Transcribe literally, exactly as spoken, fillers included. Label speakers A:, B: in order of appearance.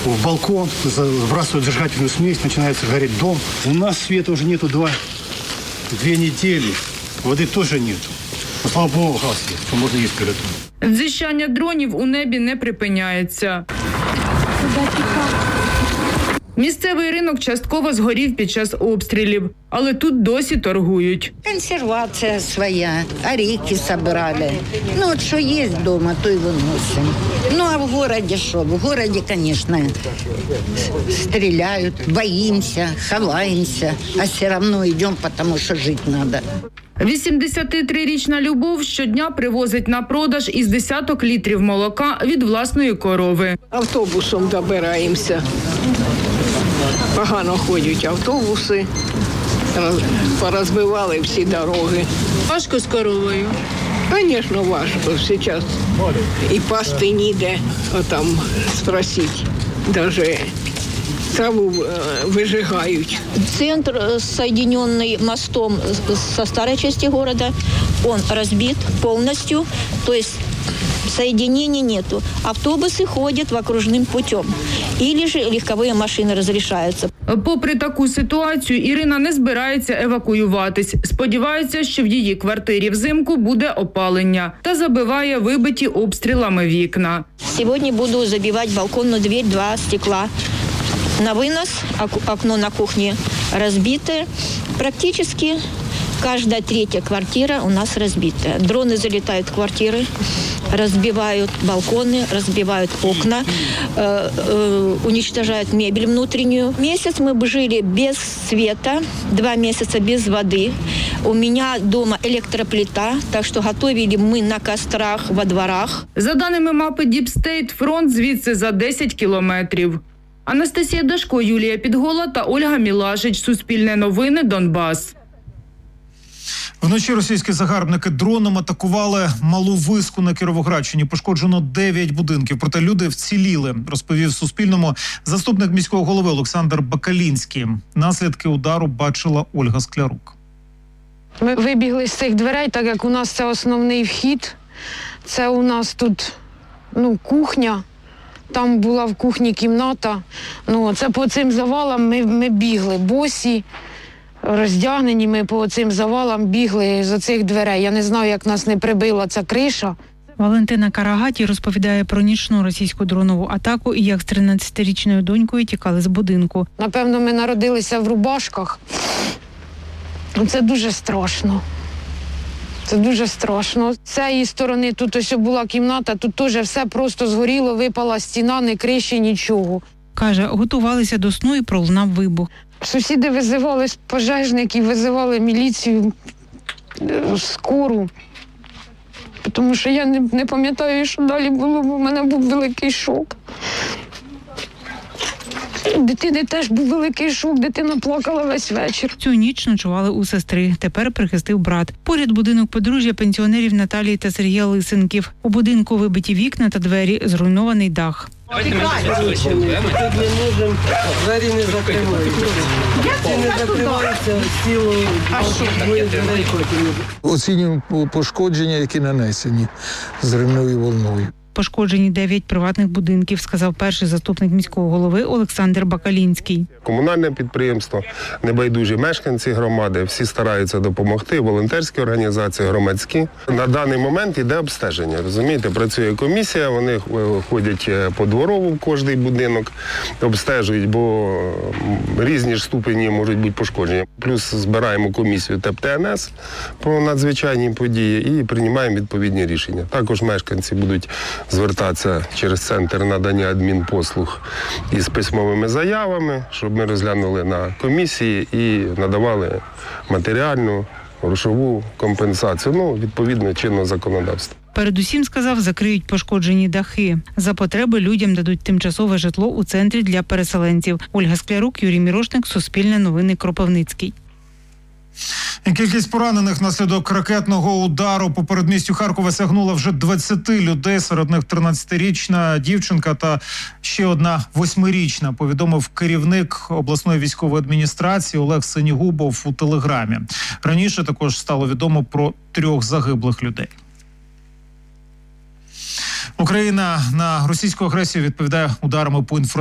A: в балкон, сбрасывают зажигательную смесь, начинается гореть дом. У нас света уже нету два, две недели, воды тоже нету. Но, слава Богу, газ есть, то можно есть перед этим.
B: Дзищання дронів у небі не припиняється. Місцевий ринок частково згорів під час обстрілів, але тут досі торгують.
C: Консервація своя, орехи собрали. Ну, от що є вдома, то й виносимо. Ну, а в городі що? В городі, звісно, стріляють, боїмося, ховаємося, а все одно йдемо, тому що жити треба.
B: вісімдесятитрирічна Любов щодня привозить на продаж із десяток літрів молока від власної корови.
D: Автобусом добираємося. Погано ходять автобуси, порозбивали всі дороги.
B: Важко з коровою?
D: Звісно, важко. Зараз і пасти ніде, там спросить, навіть траву выжигают.
E: Центр, соединенный мостом со старой части города, он разбит полностью, то есть соединений нету. Автобусы ходят в окружным путем. Или же легковые машины разрешаются.
B: Попри таку ситуацію, Ірина не збирається евакуюватись. Сподівається, що в її квартирі взимку буде опалення. Та забиває вибиті обстрілами вікна.
E: Сьогодні буду забивати балконну двері, два стекла на вынос, окно на кухне разбитое. Практически каждая третья квартира у нас разбитая. Дроны залетают в квартиры, разбивают балконы, разбивают окна, э, э, уничтожают мебель внутреннюю. Месяц мы жили без света, два месяца без воды. У меня дома электроплита, так что готовили мы на кострах, во дворах.
B: За даними мапи Deep State, фронт звідси за десять кілометрів. Анастасія Дашко, Юлія Підгола та Ольга Мілашич. Суспільне новини, Донбас.
F: Вночі російські загарбники дроном атакували Малу Виску на Кіровоградщині. Пошкоджено дев'ять будинків, проте люди вціліли, розповів Суспільному заступник міського голови Олександр Бакалінський. Наслідки удару бачила Ольга Склярук.
G: Ми вибігли з цих дверей, так як у нас це основний вхід. Це у нас тут, ну, кухня. Там була в кухні кімната. Ну, це по цим завалам ми, ми бігли. Босі, роздягнені, ми по цим завалам бігли з оцих дверей. Я не знаю, як нас не прибила ця криша.
H: Валентина Карагаті розповідає про нічну російську дронову атаку і як з тринадцятирічною донькою тікали з будинку.
G: Напевно, ми народилися в рубашках. Це дуже страшно. Це дуже страшно. З цієї сторони тут ось була кімната, тут теж все просто згоріло, випала стіна, ні криші, нічого.
H: Каже, готувалися до сну і пролунав вибух.
G: Сусіди визивали пожежників, визивали міліцію, скору. Тому що я не, не пам'ятаю, що далі було, бо в мене був великий шок. Дитини теж був великий шок, дитина плакала весь вечір.
H: Цю ніч ночували у сестри, тепер прихистив брат. Поряд будинок подружжя пенсіонерів Наталії та Сергія Лисенків. У будинку вибиті вікна та двері, зруйнований дах.
D: Двері не закриваються. Не закриваються сіло.
I: Оцінюємо пошкодження, які нанесені зривною волною.
H: Пошкоджені дев'ять приватних будинків, сказав перший заступник міського голови Олександр Бакалінський.
J: Комунальне підприємство, небайдужі мешканці громади, всі стараються допомогти, волонтерські організації, громадські. На даний момент йде обстеження, розумієте, працює комісія, вони ходять по дворову в кожний будинок, обстежують, бо різні ж ступені можуть бути пошкоджені. Плюс збираємо комісію ТЕП-ТНС по надзвичайній події і приймаємо відповідні рішення. Також мешканці будуть звертатися через центр надання адмінпослуг із письмовими заявами, щоб ми розглянули на комісії і надавали матеріальну, грошову компенсацію, ну, відповідно чинного законодавства.
H: Передусім, сказав, закриють пошкоджені дахи. За потреби людям дадуть тимчасове житло у центрі для переселенців. Ольга Склярук, Юрій Мірошник, Суспільне новини, Кропивницький.
F: Кількість поранених внаслідок ракетного удару по передмістю Харкова сягнула вже двадцять людей, серед них тринадцятирічна дівчинка та ще одна восьмирічна, повідомив керівник обласної військової адміністрації Олег Синігубов у телеграмі. Раніше також стало відомо про трьох загиблих людей. Україна на російську агресію відповідає ударами по інфраструктурі.